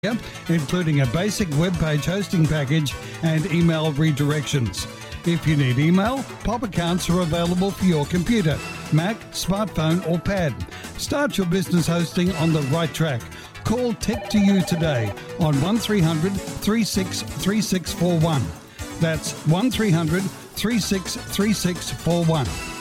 including a basic web page hosting package and email redirections. If you need email, POP accounts are available for your computer, Mac, smartphone or pad. Start your business hosting on the right track. Call Tech2U today on 1300 363641. That's 1300 363641.